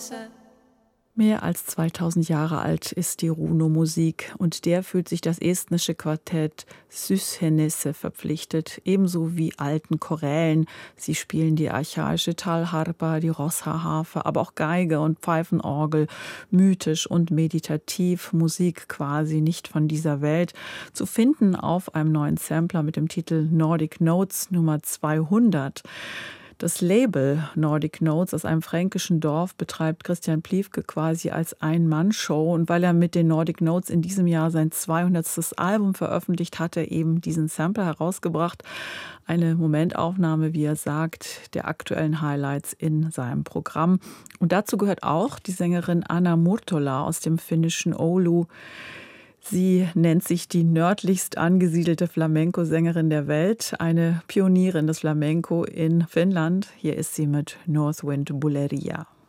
Mehr als 2000 Jahre alt ist die Runo-Musik und der fühlt sich das estnische Quartett Syshenisse verpflichtet, ebenso wie alten Chorälen. Sie spielen die archaische Talharpa, die Rossa-Harfe, aber auch Geige und Pfeifenorgel, mythisch und meditativ, Musik quasi nicht von dieser Welt, zu finden auf einem neuen Sampler mit dem Titel Nordic Notes Nummer 200. Das Label Nordic Notes aus einem fränkischen Dorf betreibt Christian Pliewke quasi als Ein-Mann-Show. Und weil er mit den Nordic Notes in diesem Jahr sein 200. Album veröffentlicht, hat er eben diesen Sampler herausgebracht. Eine Momentaufnahme, wie er sagt, der aktuellen Highlights in seinem Programm. Und dazu gehört auch die Sängerin Anna Murtola aus dem finnischen Oulu. Sie nennt sich die nördlichst angesiedelte Flamenco-Sängerin der Welt, eine Pionierin des Flamenco in Finnland. Hier ist sie mit Northwind Bulleria.